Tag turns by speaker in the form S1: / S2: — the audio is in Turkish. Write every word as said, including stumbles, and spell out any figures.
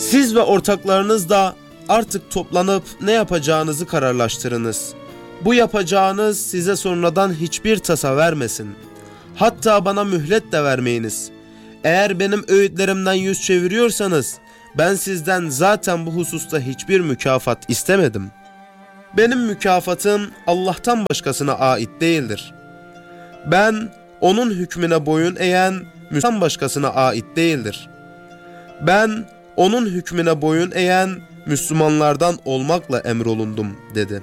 S1: Siz ve ortaklarınız da artık toplanıp ne yapacağınızı kararlaştırınız. Bu yapacağınız size sonradan hiçbir tasa vermesin. Hatta bana mühlet de vermeyiniz. Eğer benim öğütlerimden yüz çeviriyorsanız, ben sizden zaten bu hususta hiçbir mükafat istemedim. Benim mükafatım Allah'tan başkasına ait değildir. Ben onun hükmüne boyun eğen Müslüman başkasına ait değildir. Ben onun hükmüne boyun eğen Müslümanlardan olmakla emrolundum dedi.